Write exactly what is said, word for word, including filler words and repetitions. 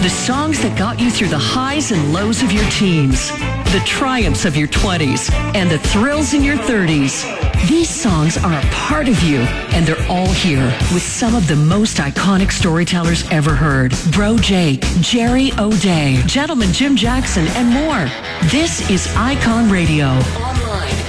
The songs that got you through the highs and lows of your teens, the triumphs of your twenties, and the thrills in your thirties. These songs are a part of you, and they're all here with some of the most iconic storytellers ever heard. Bro Jake, Jerry O'Day, Gentleman Jim Jackson, and more. This is Icon Radio. Online